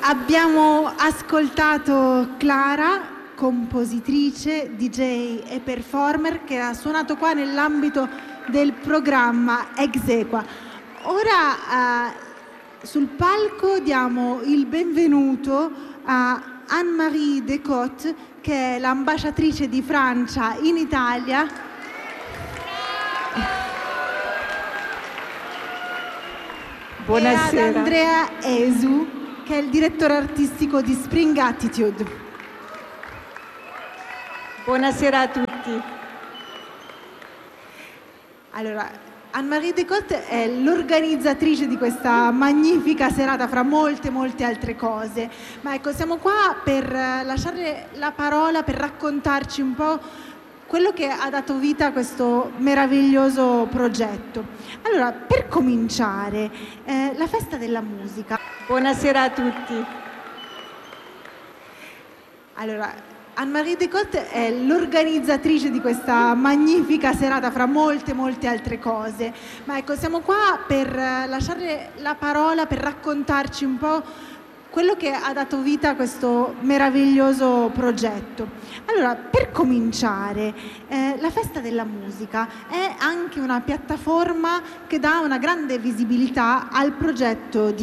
Abbiamo ascoltato Clara, compositrice, DJ e performer, che ha suonato qua nell'ambito del programma Exequa. Ora sul palco diamo il benvenuto a Anne-Marie Descotes, che è l'ambasciatrice di Francia in Italia. Buonasera. E ad Andrea Esu, che è il direttore artistico di Spring Attitude. Buonasera a tutti. Allora, Anne-Marie Descotes è l'organizzatrice di questa magnifica serata, fra molte altre cose. Ma ecco, siamo qua per lasciare la parola, per raccontarci un po' quello che ha dato vita a questo meraviglioso progetto. Allora, per cominciare, la festa della musica. Buonasera a tutti. Allora, Anne-Marie Descotes è l'organizzatrice di questa magnifica serata, fra molte altre cose. Ma ecco, siamo qua per lasciare la parola, per raccontarci un po' quello che ha dato vita a questo meraviglioso progetto. Allora, per cominciare, la festa della musica è anche una piattaforma che dà una grande visibilità al progetto di